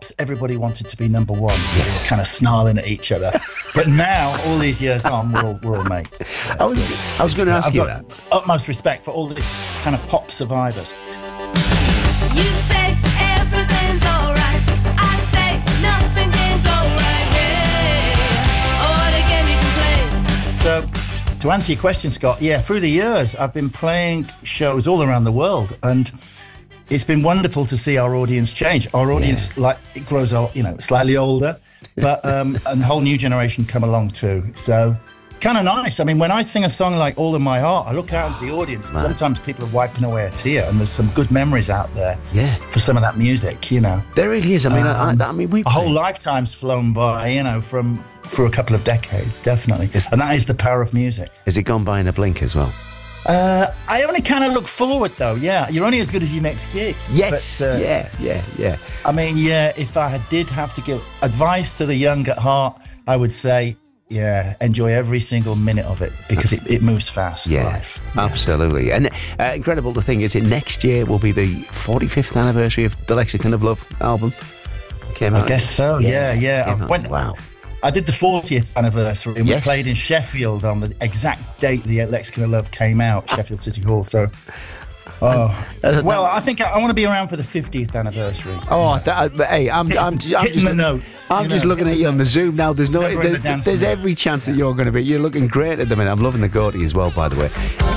pops, everybody wanted to be number one. So they were kind of snarling at each other. But now, all these years on, we're all mates. Yeah, I was going to ask you that. Utmost respect for all the kind of pop survivors. You say everything's alright. I say nothing can go right. Yeah. Oh, they get me complain. So, to answer your question, Scott, through the years, I've been playing shows all around the world, and it's been wonderful to see our audience change. Our audience, it grows, slightly older, but and a whole new generation come along too. So, kind of nice. I mean, when I sing a song like All in My Heart, I look out into the audience, and sometimes people are wiping away a tear, and there's some good memories out there for some of that music, There really is. I mean, a whole lifetime's flown by, for a couple of decades, definitely. And that is the power of music. Has it gone by in a blink as well? I only kind of look forward, though. Yeah, you're only as good as your next gig. Yes. But, yeah. I mean, if I did have to give advice to the young at heart, I would say, enjoy every single minute of it, because it moves fast. Life. Absolutely. And incredible to think, is it next year will be the 45th anniversary of the Lexicon of Love album? Came out. I guess so. Yeah. Wow. I did the 40th anniversary, and we played in Sheffield on the exact date the Lexicon of Love came out, Sheffield City Hall. So, I think I want to be around for the 50th anniversary. Hey, I'm just the notes. I'm just looking at you on the Zoom now. There's every chance that you're going to be. You're looking great at the minute. I'm loving the goatee as well, by the way.